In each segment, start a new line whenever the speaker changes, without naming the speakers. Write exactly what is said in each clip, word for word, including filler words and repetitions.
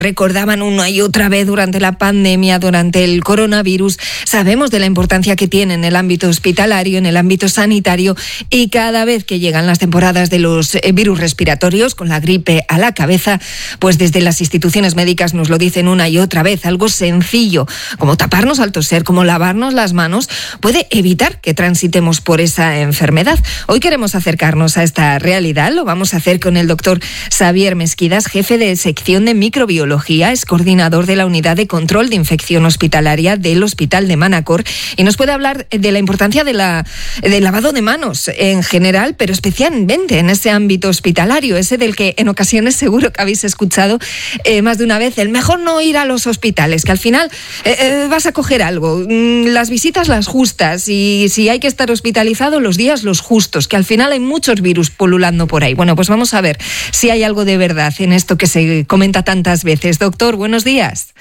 recordaban una y otra vez durante la pandemia, durante el coronavirus. Sabemos de la importancia que tiene en el ámbito hospitalario, en el ámbito sanitario, y cada vez que llegan las temporadas de los virus respiratorios, con la gripe a la cabeza, pues desde las instituciones médicas nos lo dicen una y otra vez. Algo sencillo, como taparnos al toser, como lavarnos las manos, puede evitar que transitemos por esa enfermedad. Hoy queremos acercarnos a esta realidad. Lo vamos a hacer con el doctor Xavier Mesquidas, jefe de sección de microbiología. Es coordinador de la Unidad de Control de Infección Hospitalaria del Hospital de Manacor, y nos puede hablar de la importancia de la, del lavado de manos en general, pero especialmente en ese ámbito hospitalario, ese del que en ocasiones seguro que habéis escuchado eh, más de una vez, el mejor no ir a los hospitales, que al final eh, eh, vas a coger algo, las visitas las justas, y si hay que estar hospitalizado, los días los justos, que al final hay muchos virus pululando por ahí. Bueno, pues vamos a ver si hay algo de verdad en esto que se comenta tantas veces. Doctor, buenos días.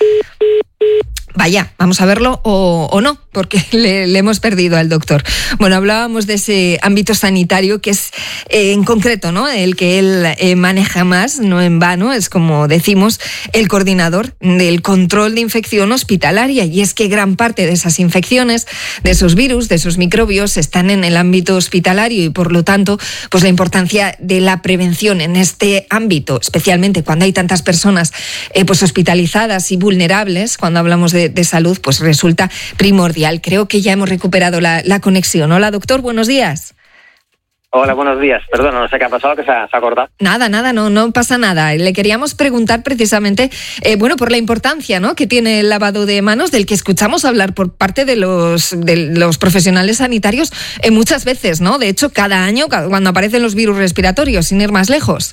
Vaya, vamos a verlo o, o no, porque le, le hemos perdido al doctor. Bueno, hablábamos de ese ámbito sanitario que es eh, en concreto, ¿no?, el que él eh, maneja más, no en vano, es como decimos, el coordinador del control de infección hospitalaria. Y es que gran parte de esas infecciones, de esos virus, de esos microbios, están en el ámbito hospitalario, y por lo tanto, pues la importancia de la prevención en este ámbito, especialmente cuando hay tantas personas eh, pues hospitalizadas y vulnerables, cuando hablamos de De, de salud, pues resulta primordial. Creo que ya hemos recuperado la, la conexión. Hola, doctor, buenos días.
Hola, buenos días. Perdona, no sé qué ha pasado, que se ha, se ha cortado.
Nada, nada, no, no pasa nada. Le queríamos preguntar precisamente, eh, bueno, por la importancia, ¿no?, que tiene el lavado de manos, del que escuchamos hablar por parte de los, de los profesionales sanitarios eh, muchas veces, ¿no? De hecho, cada año, cuando aparecen los virus respiratorios, sin ir más lejos.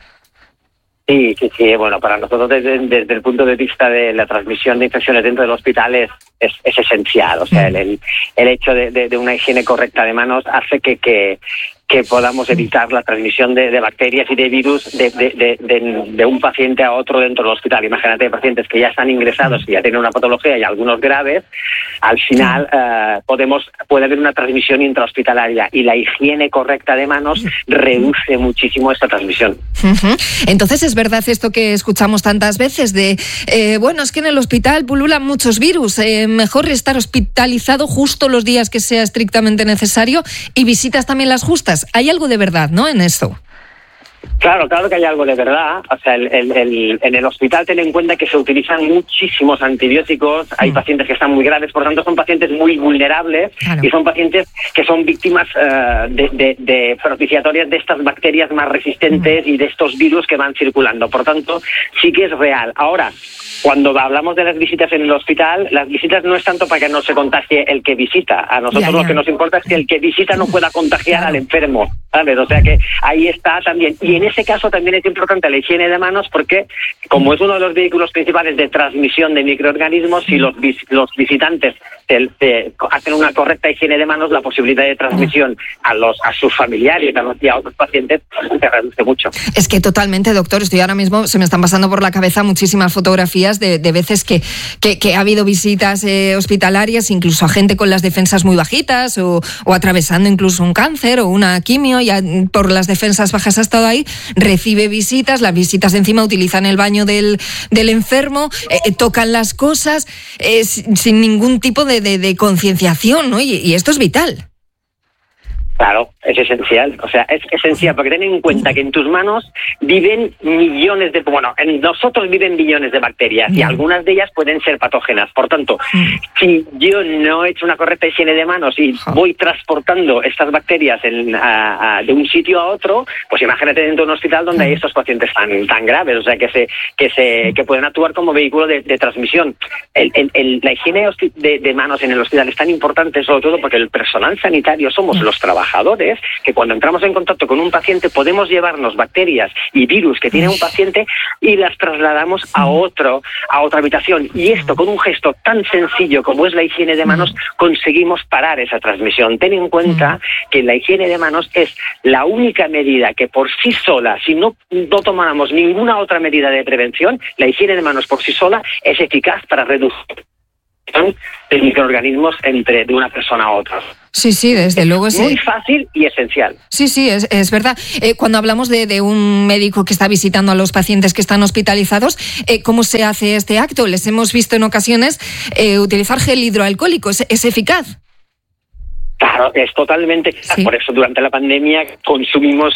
Sí, sí, sí. Bueno, para nosotros desde, desde el punto de vista de la transmisión de infecciones dentro del hospital es, es, es esencial. O sea, el, el, el hecho de, de, de una higiene correcta de manos hace que, que, que podamos evitar la transmisión de, de bacterias y de virus de, de, de, de, de un paciente a otro dentro del hospital. Imagínate pacientes que ya están ingresados, que ya tienen una patología y algunos graves, al final uh, podemos puede haber una transmisión intrahospitalaria, y la higiene correcta de manos reduce muchísimo esta transmisión.
Uh-huh. Entonces, es verdad esto que escuchamos tantas veces de, eh, bueno, es que en el hospital pululan muchos virus, eh, mejor estar hospitalizado justo los días que sea estrictamente necesario, y visitas también las justas. Hay algo de verdad, ¿no?, en esto.
Claro, claro que hay algo de verdad. O sea, el, el, el, en el hospital ten en cuenta que se utilizan muchísimos antibióticos, hay mm. pacientes que están muy graves, por tanto son pacientes muy vulnerables, claro. Y son pacientes que son víctimas uh, de, de, de propiciatorias de estas bacterias más resistentes mm. y de estos virus que van circulando. Por tanto, sí que es real. Ahora, cuando hablamos de las visitas en el hospital, las visitas no es tanto para que no se contagie el que visita. A nosotros ya, ya. Lo que nos importa es que el que visita no pueda contagiar claro. al enfermo, ¿sabes? O sea que ahí está también. Y en ese caso también es importante la higiene de manos, porque como es uno de los vehículos principales de transmisión de microorganismos, si los, vis- los visitantes te, te hacen una correcta higiene de manos, la posibilidad de transmisión a los a sus familiares a los, y a otros pacientes se reduce mucho.
Es que totalmente, doctor. Estoy ahora mismo, se me están pasando por la cabeza muchísimas fotografías De, de veces que, que, que ha habido visitas eh, hospitalarias, incluso a gente con las defensas muy bajitas o, o atravesando incluso un cáncer o una quimio, ya por las defensas bajas ha estado ahí, recibe visitas, las visitas encima utilizan el baño del, del enfermo, eh, tocan las cosas eh, sin ningún tipo de, de, de concienciación, ¿no? Y, y esto es vital.
Claro, es esencial, o sea, es esencial, porque ten en cuenta que en tus manos viven millones de, bueno, en nosotros viven millones de bacterias y algunas de ellas pueden ser patógenas. Por tanto, si yo no he hecho una correcta higiene de manos y voy transportando estas bacterias en, a, a, de un sitio a otro, pues imagínate dentro de un hospital donde hay estos pacientes tan tan graves, o sea, que se que se que pueden actuar como vehículo de, de transmisión. El, el, el, la higiene de, de manos en el hospital es tan importante, sobre todo porque el personal sanitario somos los trabajadores, que cuando entramos en contacto con un paciente podemos llevarnos bacterias y virus que tiene un paciente y las trasladamos a otro a otra habitación, y esto con un gesto tan sencillo como es la higiene de manos conseguimos parar esa transmisión. Ten en cuenta que la higiene de manos es la única medida que por sí sola, si no, no tomáramos ninguna otra medida de prevención, la higiene de manos por sí sola es eficaz para reducir de microorganismos entre de una persona a otra.
Sí, sí, desde
es
luego
es muy fácil y esencial.
Sí, sí, es, es verdad. Eh, cuando hablamos de, de un médico que está visitando a los pacientes que están hospitalizados, eh, ¿cómo se hace este acto? Les hemos visto en ocasiones eh, utilizar gel hidroalcohólico. ¿Es, es eficaz?
Claro, es totalmente... Sí. Por eso durante la pandemia consumimos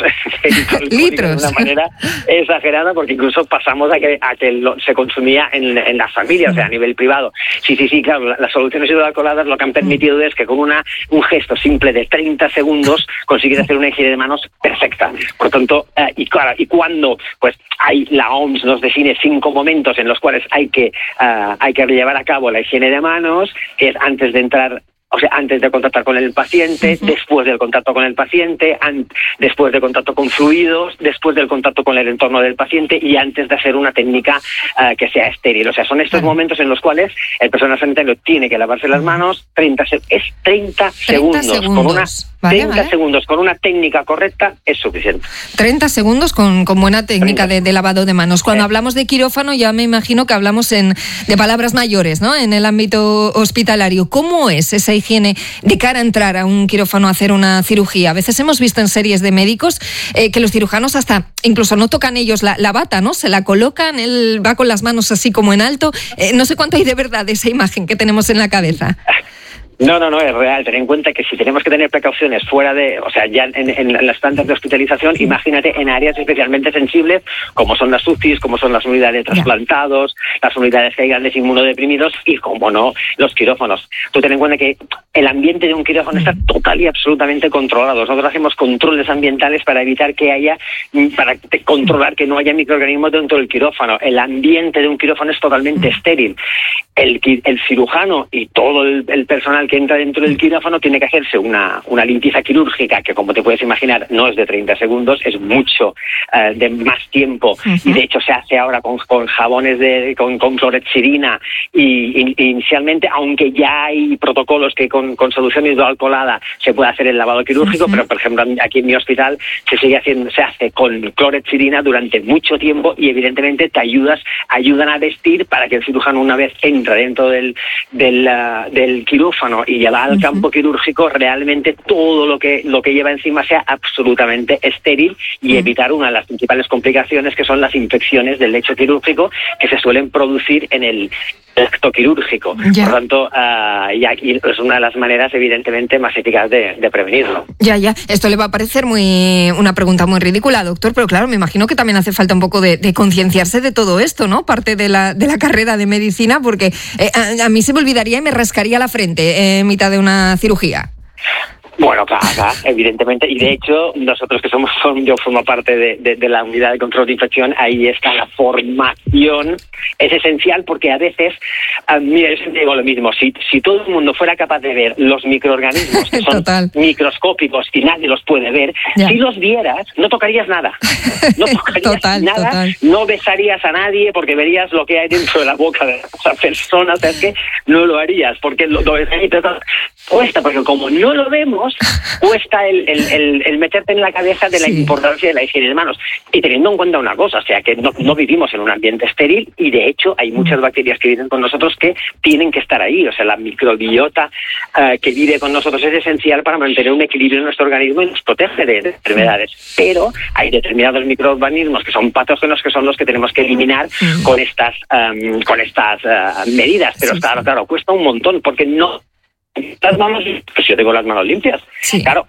litros
de una manera exagerada, porque incluso pasamos a que, a que lo, se consumía en, en las familias, o sea, a nivel privado. Sí, sí, sí, claro, las soluciones hidroalcoholadas lo que han permitido es que con una un gesto simple de treinta segundos consigues hacer una higiene de manos perfecta. Por tanto, eh, y claro, y cuando pues hay la O M S nos define cinco momentos en los cuales hay que, uh, hay que llevar a cabo la higiene de manos, que es antes de entrar... O sea, antes de contactar con el paciente, uh-huh. después del contacto con el paciente, an- después del contacto con fluidos, después del contacto con el entorno del paciente y antes de hacer una técnica uh, que sea estéril. O sea, son estos uh-huh. momentos en los cuales el personal sanitario tiene que lavarse las manos treinta se- es treinta, treinta segundos. segundos. Con una, vale, treinta vale. segundos con una técnica correcta es suficiente.
treinta segundos con, con buena técnica de, de lavado de manos. Cuando eh. hablamos de quirófano ya me imagino que hablamos en, de palabras mayores, ¿no? En el ámbito hospitalario. ¿Cómo es esa higiene de cara a entrar a un quirófano a hacer una cirugía? A veces hemos visto en series de médicos eh, que los cirujanos hasta incluso no tocan ellos la, la bata, ¿no? Se la colocan, él va con las manos así como en alto. Eh, no sé cuánto hay de verdad de esa imagen que tenemos en la cabeza.
No, no, no, es real. Ten en cuenta que si tenemos que tener precauciones fuera de, o sea, ya en, en las plantas de hospitalización, imagínate en áreas especialmente sensibles, como son las U C Is, como son las unidades de trasplantados, las unidades que hay grandes inmunodeprimidos y, como no, los quirófanos. Tú ten en cuenta que el ambiente de un quirófano está total y absolutamente controlado. Nosotros hacemos controles ambientales para evitar que haya, para controlar que no haya microorganismos dentro del quirófano. El ambiente de un quirófano es totalmente estéril. El, el cirujano y todo el, el personal que entra dentro del quirófano tiene que hacerse una, una limpieza quirúrgica que, como te puedes imaginar, no es de treinta segundos, es mucho uh, de más tiempo. Uh-huh. Y de hecho se hace ahora con, con jabones de con, con clorhexidina y, y, inicialmente, aunque ya hay protocolos que con, con solución hidroalcoholada se puede hacer el lavado quirúrgico, uh-huh. pero por ejemplo aquí en mi hospital se sigue haciendo, se hace con clorhexidina durante mucho tiempo y evidentemente te ayudas, ayudan a vestir para que el cirujano, una vez entra dentro del, del, uh, del quirófano y lleva al campo quirúrgico, realmente todo lo que lo que lleva encima sea absolutamente estéril y uh-huh. evitar una de las principales complicaciones, que son las infecciones del lecho quirúrgico que se suelen producir en el acto quirúrgico. Ya. Por tanto, uh, y aquí es una de las maneras evidentemente más eficaces de, de prevenirlo.
Ya, ya. Esto le va a parecer muy una pregunta muy ridícula, doctor, pero claro, me imagino que también hace falta un poco de, de concienciarse de todo esto, ¿no? Parte de la, de la carrera de medicina, porque eh, a, a mí se me olvidaría y me rascaría la frente eh, en mitad de una cirugía.
Bueno, claro, claro, evidentemente, y de hecho nosotros que somos, yo formo parte de, de, de la unidad de control de infección, ahí está la formación, es esencial porque a veces, uh, mira, yo siempre digo lo mismo, si, si todo el mundo fuera capaz de ver los microorganismos que son Total. microscópicos y nadie los puede ver, ya. si los vieras, no tocarías nada, no tocarías total, nada, total. no besarías a nadie porque verías lo que hay dentro de la boca de esa persona, o sea, es que no lo harías, porque lo, lo cuesta, porque como no lo vemos, cuesta el, el, el, el meterte en la cabeza de la sí. importancia de la higiene de manos. Y teniendo en cuenta una cosa, o sea, que no, no vivimos en un ambiente estéril y de hecho hay muchas bacterias que viven con nosotros que tienen que estar ahí. O sea, la microbiota uh, que vive con nosotros es esencial para mantener un equilibrio en nuestro organismo y nos protege de, de enfermedades. Pero hay determinados microorganismos que son patógenos que son los que tenemos que eliminar mm. con estas, um, con estas uh, medidas. Pero sí, claro, sí. claro, cuesta un montón porque no... las manos, pues yo tengo las manos limpias, sí. claro.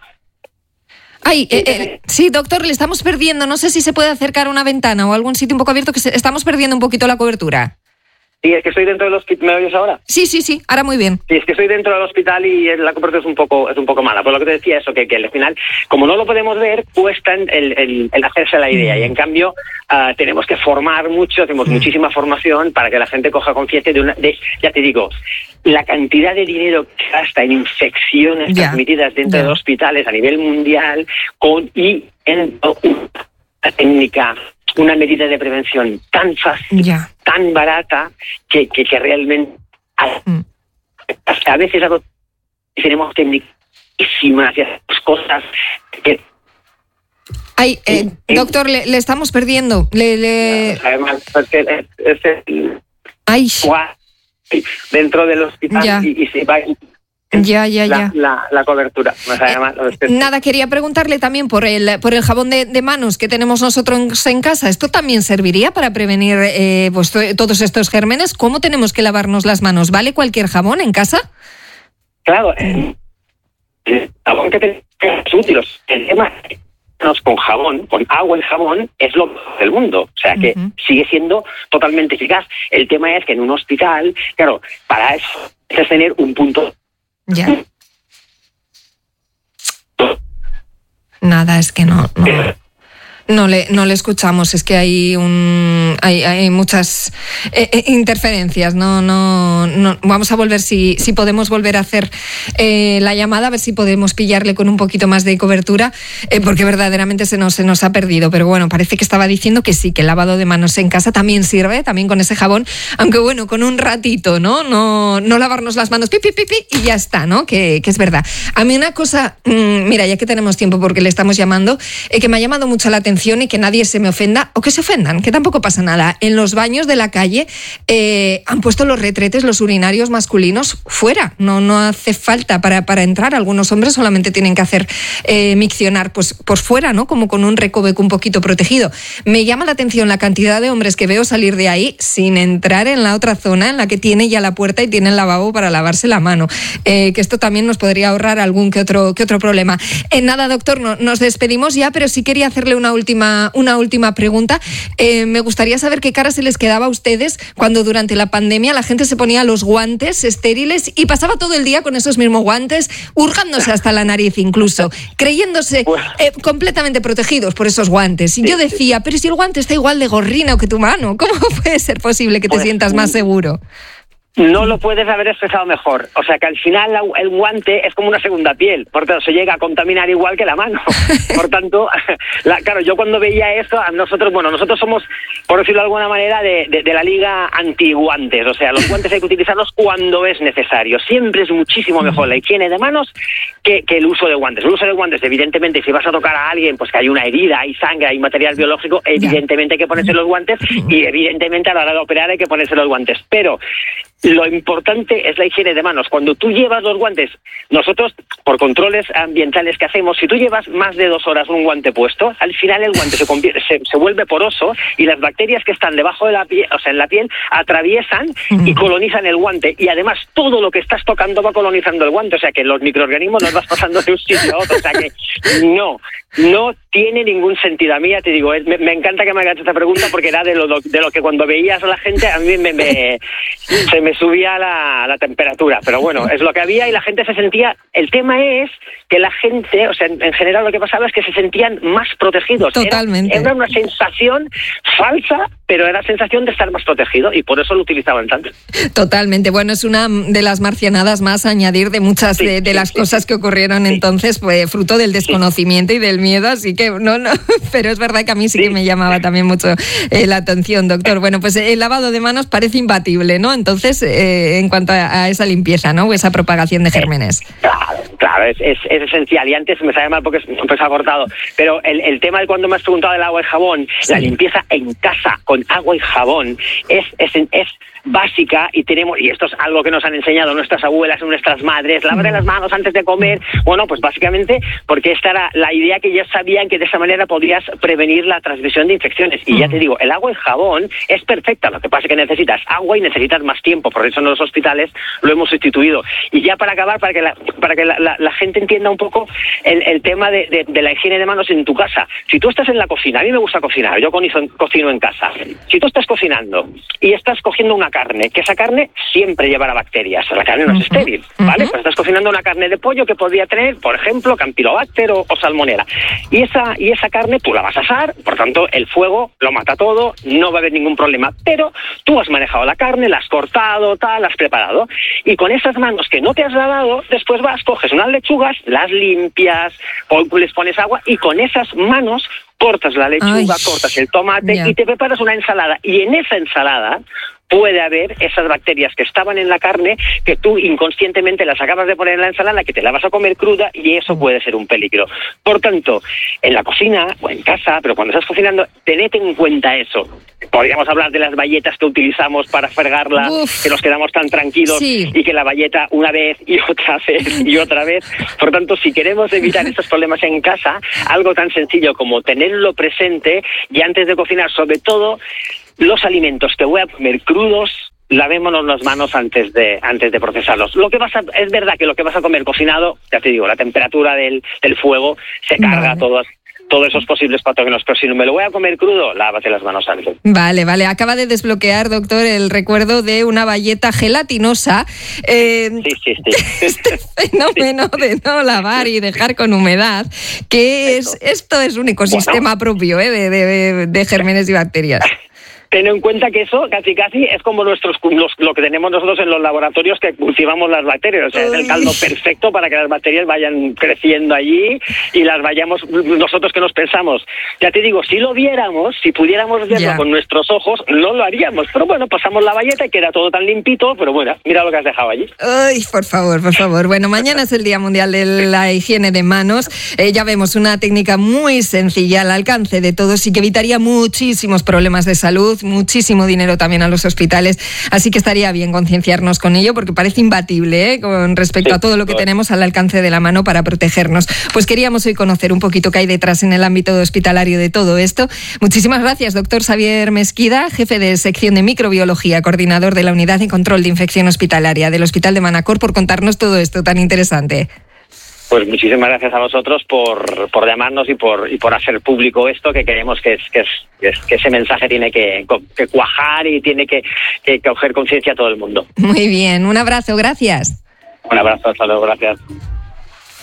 Ay, eh, eh, sí, doctor, le estamos perdiendo, no sé si se puede acercar a una ventana o algún sitio un poco abierto, que se, estamos perdiendo un poquito la cobertura.
Sí, es que estoy dentro del hospital. ¿Me oyes ahora?
Sí, sí, sí, ahora muy bien.
Sí, es que estoy dentro del hospital y la cobertura es un poco es un poco mala. Por lo que te decía eso, que, que al final, como no lo podemos ver, cuesta el, el, el hacerse la idea. Mm. Y en cambio, uh, tenemos que formar mucho, hacemos mm. muchísima formación para que la gente coja conciencia de una... De, ya te digo, la cantidad de dinero que gasta en infecciones yeah. transmitidas dentro yeah. de hospitales a nivel mundial con y en una técnica, una medida de prevención tan fácil, yeah. tan barata, que, que, que realmente a, mm. a veces algo, tenemos técnicísimas y cosas que...
Ay, eh, doctor, le, le estamos perdiendo. Le, le...
Además, es que... Es, es,
Ay...
dentro del hospital y, y se va...
Ya, ya,
la,
ya.
La, la cobertura.
Eh, nada, quería preguntarle también por el por el jabón de, de manos que tenemos nosotros en casa. ¿Esto también serviría para prevenir eh, pues, todos estos gérmenes? ¿Cómo tenemos que lavarnos las manos? ¿Vale cualquier jabón en casa?
Claro, eh, el jabón que tenemos es útil. El tema con jabón, con agua y jabón, es lo del mundo. O sea que uh-huh. sigue siendo totalmente eficaz. El tema es que en un hospital, claro, para eso es tener un punto.
Ya. Nada, es que no, no, no le, no le escuchamos. Es que hay un, hay, hay muchas eh, eh, interferencias. No, no, no. Vamos a volver si, si podemos volver a hacer eh, la llamada, a ver si podemos pillarle con un poquito más de cobertura, eh, porque verdaderamente se nos, se nos ha perdido. Pero bueno, parece que estaba diciendo que sí, que el lavado de manos en casa también sirve, también con ese jabón, aunque bueno, con un ratito, ¿no? No, no lavarnos las manos, pi, pi, pi, pi, y ya está, ¿no? Que, que es verdad. A mí una cosa, mmm, mira, ya que tenemos tiempo porque le estamos llamando, eh, que me ha llamado mucho la atención y que nadie se me ofenda, o que se ofendan, que tampoco pasa nada. En los baños de la calle eh, han puesto los retretes, los urinarios masculinos fuera. No, no hace falta para, para entrar. Algunos hombres solamente tienen que hacer eh, miccionar pues, por fuera, ¿no? Como con un recoveco un poquito protegido. Me llama la atención la cantidad de hombres que veo salir de ahí sin entrar en la otra zona en la que tiene ya la puerta y tiene el lavabo para lavarse la mano. Eh, que esto también nos podría ahorrar algún que otro, que otro problema. Eh, nada, doctor, no, nos despedimos ya, pero sí quería hacerle una última, una última pregunta. Eh, me gustaría saber qué cara se les quedaba a ustedes cuando durante la pandemia la gente se ponía los guantes estériles y pasaba todo el día con esos mismos guantes, hurgándose hasta la nariz incluso, creyéndose eh, completamente protegidos por esos guantes. Y yo decía, pero si el guante está igual de gorrino que tu mano, ¿cómo puede ser posible que te sientas más seguro?
No lo puedes haber expresado mejor. O sea, que al final la, el guante es como una segunda piel. Por tanto, se llega a contaminar igual que la mano. Por tanto, la, claro, yo cuando veía esto, a nosotros, bueno, nosotros somos, por decirlo de alguna manera, de, de, de la liga anti-guantes. O sea, los guantes hay que utilizarlos cuando es necesario. Siempre es muchísimo mejor la higiene de manos que, que el uso de guantes. El uso de guantes, evidentemente, si vas a tocar a alguien, pues que hay una herida, hay sangre, hay material biológico, evidentemente hay que ponerse los guantes y evidentemente a la hora de operar hay que ponerse los guantes. Pero lo importante es la higiene de manos. Cuando tú llevas los guantes, nosotros, por controles ambientales que hacemos, si tú llevas más de dos horas un guante puesto, al final el guante se, convierte, se, se vuelve poroso y las bacterias que están debajo de la piel, o sea, en la piel, atraviesan y colonizan el guante. Y además, todo lo que estás tocando va colonizando el guante. O sea, que los microorganismos los vas pasando de un sitio a otro. O sea, que no, no tiene ningún sentido. A mí, ya te digo, me, me encanta que me hagas esta pregunta porque era de lo, de lo que cuando veías a la gente, a mí me, me se me subía la, la temperatura, pero bueno, es lo que había y la gente se sentía. El tema es que la gente, o sea, en, en general lo que pasaba es que se sentían más protegidos.
Totalmente.
Era, era una sensación falsa, pero era la sensación de estar más protegido y por eso lo utilizaban tanto.
Totalmente. Bueno, es una de las marcianadas más a añadir de muchas sí, de, de sí, las sí, cosas sí. que ocurrieron sí. entonces, pues fruto del desconocimiento sí. y del miedo, así que no, no, pero es verdad que a mí sí, sí. que me llamaba también mucho eh, la atención, doctor. Bueno, pues el lavado de manos parece imbatible, ¿no? Entonces, eh, en cuanto a, a esa limpieza, ¿no? O esa propagación de gérmenes.
Claro, claro, es, es, es esencial. Y antes me sale mal porque pues, ha cortado, pero el, el tema de cuando me has preguntado del agua y jabón, sí. la limpieza en casa con agua y jabón es, es, es básica y tenemos, y esto es algo que nos han enseñado nuestras abuelas, nuestras madres, lavar las manos antes de comer, bueno, pues básicamente porque esta era la idea que ya sabían que de esa manera podrías prevenir la transmisión de infecciones. Y ya te digo, el agua y jabón es perfecta, lo que pasa es que necesitas agua y necesitas más tiempo, por eso en los hospitales lo hemos sustituido. Y ya para acabar, para que la, para que la, la, la gente entienda un poco el, el tema de, de, de la higiene de manos en tu casa. Si tú estás en la cocina, a mí me gusta cocinar, yo cocino en casa. Si tú estás cocinando y estás cogiendo una carne, que esa carne siempre llevará bacterias, la carne no es uh-huh. estéril, ¿vale? Uh-huh. Pues estás cocinando una carne de pollo que podría tener, por ejemplo, campylobacter o, o salmonela. Y esa, y esa carne tú la vas a asar, por tanto el fuego lo mata todo, no va a haber ningún problema, pero tú has manejado la carne, la has cortado, tal, la has preparado, y con esas manos que no te has lavado, después vas, coges unas lechugas, las limpias, les pones agua, y con esas manos cortas la lechuga, Ay, cortas el tomate yeah. y te preparas una ensalada. Y en esa ensalada puede haber esas bacterias que estaban en la carne, que tú inconscientemente las acabas de poner en la ensalada, que te la vas a comer cruda, y eso puede ser un peligro. Por tanto, en la cocina o en casa, pero cuando estás cocinando, tened en cuenta eso. Podríamos hablar de las bayetas que utilizamos para fregarla, Uf, que nos quedamos tan tranquilos, sí. y que la bayeta una vez y otra vez y otra vez. Por tanto, si queremos evitar estos problemas en casa, algo tan sencillo como tenerlo presente, y antes de cocinar, sobre todo, los alimentos que voy a comer crudos, lavémonos las manos antes de antes de procesarlos. Lo que vas a, es verdad que lo que vas a comer cocinado, ya te digo, la temperatura del, del fuego se carga vale. todos todos esos posibles patógenos, pero si no me lo voy a comer crudo, lávate las manos antes.
Vale, vale. Acaba de desbloquear, doctor, el recuerdo de una bayeta gelatinosa. Eh,
sí, sí, sí.
Este fenómeno sí. de no lavar y dejar con humedad, que es esto es un ecosistema bueno. propio ¿eh? de, de, de gérmenes y bacterias.
Ten en cuenta que eso casi casi es como nuestros los, lo que tenemos nosotros en los laboratorios que cultivamos las bacterias. O sea, Uy. es el caldo perfecto para que las bacterias vayan creciendo allí y las vayamos, nosotros que nos pensamos. Ya te digo, si lo viéramos, si pudiéramos verlo ya. con nuestros ojos, no lo haríamos. Pero bueno, pasamos la bayeta y queda todo tan limpito, pero bueno, mira lo que has dejado allí.
Ay, por favor, por favor. Bueno, mañana es el Día Mundial de la Higiene de Manos. Eh, ya vemos una técnica muy sencilla al alcance de todos y que evitaría muchísimos problemas de salud, muchísimo dinero también a los hospitales, así que estaría bien concienciarnos con ello porque parece imbatible ¿eh? con respecto sí, a todo lo que claro. tenemos al alcance de la mano para protegernos. Pues queríamos hoy conocer un poquito qué hay detrás en el ámbito hospitalario de todo esto. Muchísimas gracias, doctor Xavier Mesquida, jefe de sección de microbiología, coordinador de la Unidad de Control de Infección Hospitalaria del Hospital de Manacor, por contarnos todo esto tan interesante.
Pues muchísimas gracias a vosotros por, por llamarnos y por y por hacer público esto, que creemos que es que es, que, es, que ese mensaje tiene que, que cuajar y tiene que, que coger conciencia a todo el mundo.
Muy bien, un abrazo, gracias.
Un abrazo, hasta luego, gracias.